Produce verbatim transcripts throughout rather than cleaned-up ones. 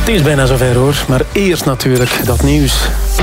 Het is bijna zover hoor, maar eerst natuurlijk dat nieuws.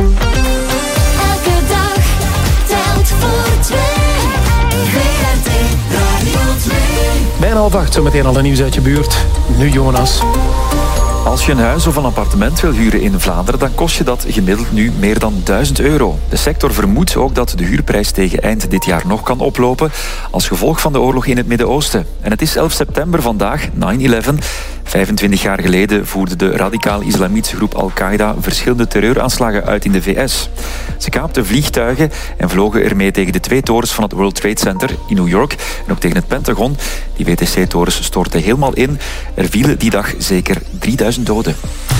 Elke dag telt voor twee. V R T Radio twee. Bijna half acht, zometeen al een nieuws uit je buurt. Nu Jonas. Als je een huis of een appartement wil huren in Vlaanderen, dan kost je dat gemiddeld nu meer dan duizend euro. De sector vermoedt ook dat de huurprijs tegen eind dit jaar nog kan oplopen als gevolg van de oorlog in het Midden-Oosten. En het is elf september vandaag, nine eleven. vijfentwintig jaar geleden voerde de radicaal-islamitische groep Al-Qaeda verschillende terreuraanslagen uit in de V S. Ze kaapten vliegtuigen en vlogen ermee tegen de twee torens van het World Trade Center in New York en ook tegen het Pentagon. Die W T C-torens stortten helemaal in. Er vielen die dag zeker drieduizend doden.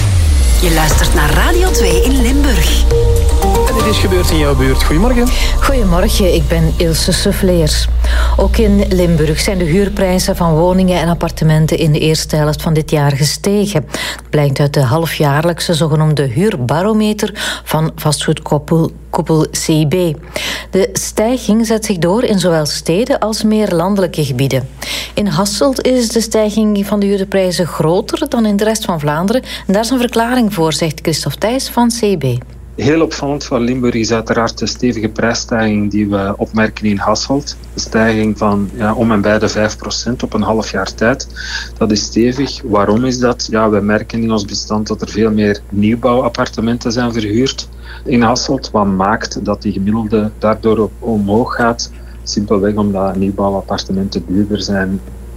Je luistert naar Radio twee in Limburg. En dit is gebeurd in jouw buurt. Goedemorgen. Goedemorgen, ik ben Ilse Suffleers. Ook in Limburg zijn de huurprijzen van woningen en appartementen in de eerste helft van dit jaar gestegen. Dat blijkt uit de halfjaarlijkse zogenoemde huurbarometer van vastgoedkoppel koppel C I B. De stijging zet zich door in zowel steden als meer landelijke gebieden. In Hasselt is de stijging van de huurprijzen groter dan in de rest van Vlaanderen. En daar is een verklaring voor, zegt Christophe Thijs van C I B. Heel opvallend voor Limburg is uiteraard de stevige prijsstijging die we opmerken in Hasselt. Een stijging van ja, om en bij de vijf procent op een half jaar tijd. Dat is stevig. Waarom is dat? Ja, we merken in ons bestand dat er veel meer nieuwbouwappartementen zijn verhuurd in Hasselt. Wat maakt dat die gemiddelde daardoor omhoog gaat. Simpelweg omdat nieuwbouwappartementen duurder zijn.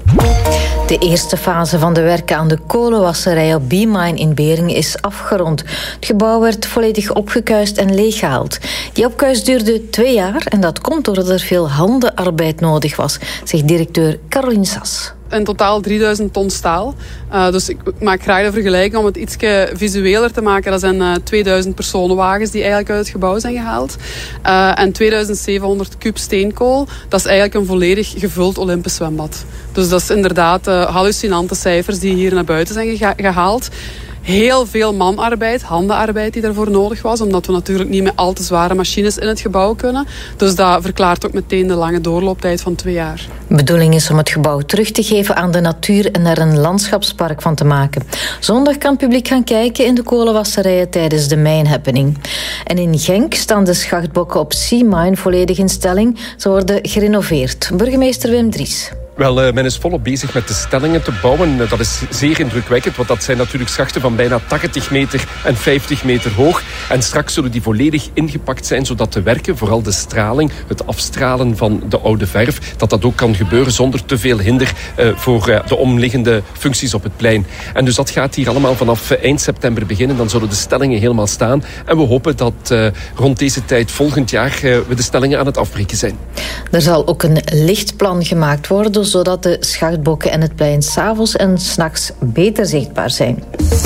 De eerste fase van de werken aan de kolenwasserij op B-Mine in Beringen is afgerond. Het gebouw werd volledig opgekuist en leeggehaald. Die opkuis duurde twee jaar en dat komt doordat er veel handenarbeid nodig was, zegt directeur Caroline Sas. In totaal drieduizend ton staal. Uh, dus ik maak graag de vergelijking om het iets visueler te maken. Dat zijn uh, tweeduizend personenwagens die eigenlijk uit het gebouw zijn gehaald. Uh, en tweeduizend zevenhonderd kub steenkool. Dat is eigenlijk een volledig gevuld Olympisch zwembad. Dus dat is inderdaad uh, hallucinante cijfers die hier naar buiten zijn gega- gehaald. Heel veel manarbeid, handenarbeid die daarvoor nodig was. Omdat we natuurlijk niet met al te zware machines in het gebouw kunnen. Dus dat verklaart ook meteen de lange doorlooptijd van twee jaar. De bedoeling is om het gebouw terug te geven aan de natuur en er een landschapspark van te maken. Zondag kan het publiek gaan kijken in de kolenwasserijen tijdens de mijnhappening. En in Genk staan de schachtbokken op C-Mine volledig in stelling. Ze worden gerenoveerd. Burgemeester Wim Dries. Wel, men is volop bezig met de stellingen te bouwen. Dat is zeer indrukwekkend, want dat zijn natuurlijk schachten van bijna tachtig meter en vijftig meter hoog. En straks zullen die volledig ingepakt zijn, zodat de werken, vooral de straling, het afstralen van de oude verf, dat dat ook kan gebeuren zonder te veel hinder uh, voor uh, de omliggende functies op het plein. En dus dat gaat hier allemaal vanaf eind september beginnen. Dan zullen de stellingen helemaal staan. En we hopen dat uh, rond deze tijd volgend jaar uh, we de stellingen aan het afbreken zijn. Er zal ook een lichtplan gemaakt worden, zodat de schachtbokken en het plein 's avonds en 's nachts beter zichtbaar zijn.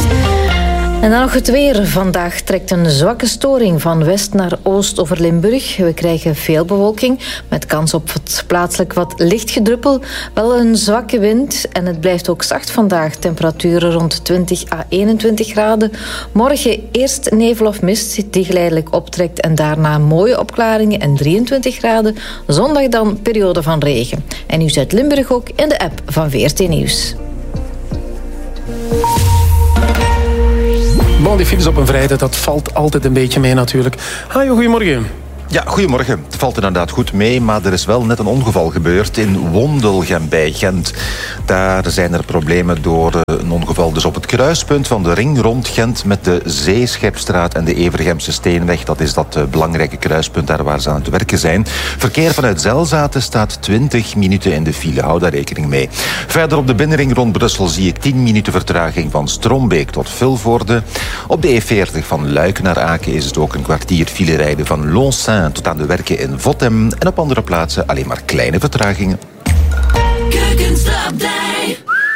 En dan nog het weer. Vandaag trekt een zwakke storing van west naar oost over Limburg. We krijgen veel bewolking met kans op het plaatselijk wat licht gedruppel. Wel een zwakke wind en het blijft ook zacht vandaag. Temperaturen rond twintig à eenentwintig graden. Morgen eerst nevel of mist die geleidelijk optrekt en daarna mooie opklaringen en drieëntwintig graden. Zondag dan periode van regen. En u uit Limburg ook in de app van V R T Nieuws. Bon, die files op een vrijdag, dat valt altijd een beetje mee natuurlijk. Hajo, goedemorgen. Ja, goedemorgen. Het valt inderdaad goed mee, maar er is wel net een ongeval gebeurd in Wondelgem bij Gent. Daar zijn er problemen door een ongeval. Dus op het kruispunt van de ring rond Gent met de Zeeschepstraat en de Evergemse Steenweg. Dat is dat uh, belangrijke kruispunt daar waar ze aan het werken zijn. Verkeer vanuit Zelzaten staat twintig minuten in de file. Hou daar rekening mee. Verder op de binnenring rond Brussel zie ik tien minuten vertraging van Strombeek tot Vilvoorde. Op de E veertig van Luik naar Aken is het ook een kwartier file rijden van Lonsin tot aan de werken in Votem. En op andere plaatsen alleen maar kleine vertragingen. Keukenstapdij.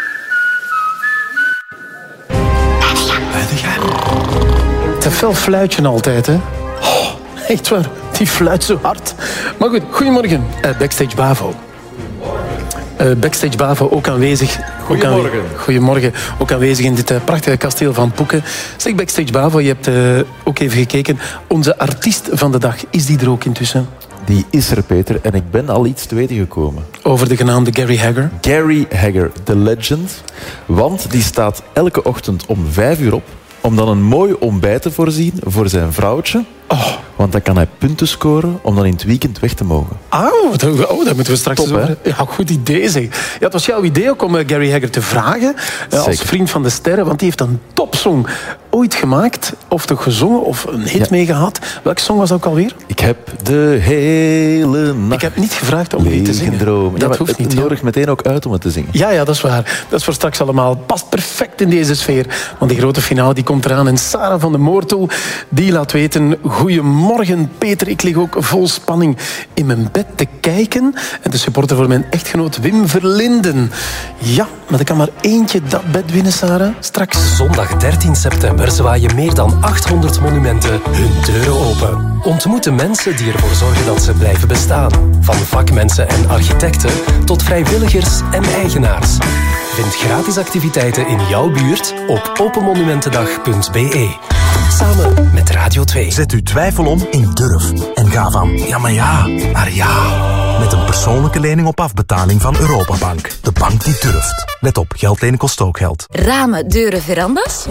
Te veel fluitje altijd, hè? Oh, echt waar, die fluit zo hard. Maar goed, goedemorgen, uh, Backstage Bavo. Uh, Backstage Bavo ook aanwezig. Goedemorgen. Ook aanwezig, goedemorgen. Ook aanwezig in dit uh, prachtige kasteel van Poeken. Zeg, Backstage Bavo, je hebt uh, ook even gekeken. Onze artiest van de dag, is die er ook intussen? die is er, Peter. En ik ben al iets te weten gekomen. Over de genaamde Gary Hagger? Gary Hagger, the legend. Want die staat elke ochtend om vijf uur op om dan een mooi ontbijt te voorzien voor zijn vrouwtje. Oh. Want dan kan hij punten scoren om dan in het weekend weg te mogen. Oh, dat, oh, dat moeten we straks Top, eens over. Ja, goed idee zeg. Ja, het was jouw idee ook om uh, Gary Hagger te vragen. Uh, als vriend van de sterren, want die heeft een topsong ooit gemaakt. Of toch gezongen, of een hit ja. mee gehad. Welke song was dat ook alweer? Ik heb de hele nacht... Ik heb niet gevraagd om die te zingen. Dromen. Dat ja, hoeft niet. Het nodigt ja. meteen ook uit om het te zingen. Ja, ja, dat is waar. Dat is voor straks allemaal. Past perfect in deze sfeer. Want die grote finale die komt eraan. En Sarah van de Moortel, die laat weten... Goedemorgen, Peter. Ik lig ook vol spanning in mijn bed te kijken. En de supporter voor mijn echtgenoot Wim Verlinden. Ja, maar er kan maar eentje dat bed winnen, Sarah. Straks. Zondag dertien september zwaaien meer dan achthonderd monumenten hun deuren open. Ontmoet de mensen die ervoor zorgen dat ze blijven bestaan. Van vakmensen en architecten tot vrijwilligers en eigenaars. Vind gratis activiteiten in jouw buurt op openmonumentendag punt b e. Samen met Radio twee. Zet uw twijfel om in durf. En ga van ja maar ja naar ja. Met een persoonlijke lening op afbetaling van Europabank. De bank die durft. Let op, geld lenen kost ook geld. Ramen, deuren, verandas?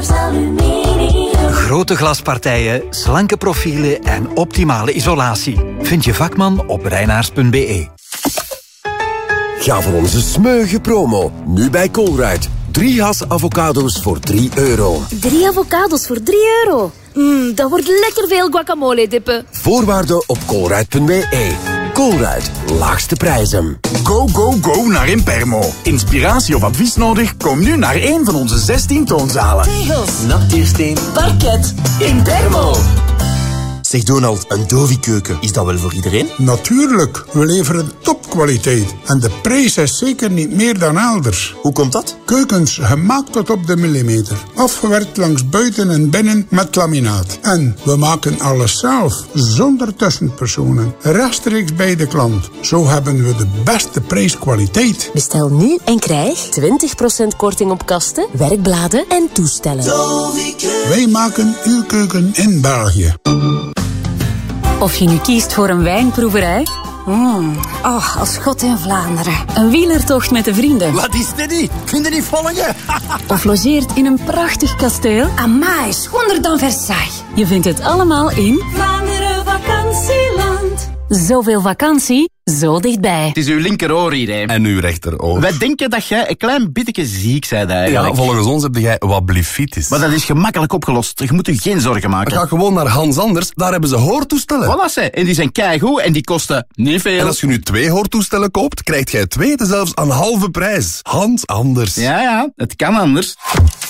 Grote glaspartijen, slanke profielen en optimale isolatie. Vind je vakman op reinaars punt b e. Ga voor onze smeuïge promo. Nu bij Colruyt. Drie has avocado's voor drie euro. Drie avocado's voor drie euro? Mmm, dat wordt lekker veel guacamole dippen. Voorwaarden op colruyt punt b e. Colruyt, laagste prijzen. Go, go, go naar Impermo. Inspiratie of advies nodig? Kom nu naar een van onze zestien toonzalen. Tegels, natiersteen, parket, Impermo. Zeg Donald, een Dovi-keuken, is dat wel voor iedereen? Natuurlijk, we leveren topkwaliteit. En de prijs is zeker niet meer dan elders. Hoe komt dat? Keukens gemaakt tot op de millimeter. Afgewerkt langs buiten en binnen met laminaat. En we maken alles zelf, zonder tussenpersonen. Rechtstreeks bij de klant. Zo hebben we de beste prijskwaliteit. Bestel nu en krijg twintig procent korting op kasten, werkbladen en toestellen. Wij maken uw keuken in België. Of je nu kiest voor een wijnproeverij... Mm. Oh, als God in Vlaanderen. Een wielertocht met de vrienden. Wat is dit niet? Kun je niet volgen? Of logeert in een prachtig kasteel. Amai, schonder dan Versailles. Je vindt het allemaal in... Vlaanderen Vakantieland. Zoveel vakantie, zo dichtbij. Het is uw linkeroor hier, hè. En uw rechteroor. Wij denken dat jij een klein beetje ziek bent eigenlijk. Ja, volgens ons heb jij wat blifitis. Maar dat is gemakkelijk opgelost. Je moet je geen zorgen maken. Ga gewoon naar Hans Anders, daar hebben ze hoortoestellen. Voilà, ze. En die zijn keigoed en die kosten niet veel. En als je nu twee hoortoestellen koopt, krijgt jij twee zelfs aan halve prijs. Hans Anders. Ja, ja, het kan anders.